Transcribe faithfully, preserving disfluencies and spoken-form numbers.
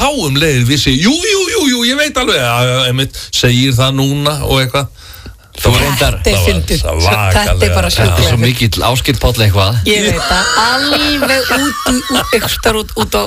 um leiðir vissi, jú, jú, jú, jú, ég veit alveg að einmitt segir það núna og eitthvað. Þú reyndar, Þetta er fyndið. Þetta er bara þetta er svo sjúklega. mikill Ásgeir Páll eitthvað. Ég veit það, alveg út, út, út, út á